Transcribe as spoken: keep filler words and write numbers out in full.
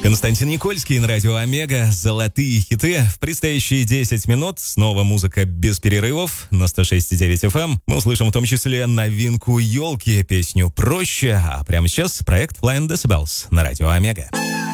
Константин Никольский на радио Омега. Золотые хиты. В предстоящие десять минут снова музыка без перерывов на сто шесть и девять эф эм. Мы услышим в том числе новинку «Елки», песню «Проще». А прямо сейчас проект Flying Decibels на радио Омега.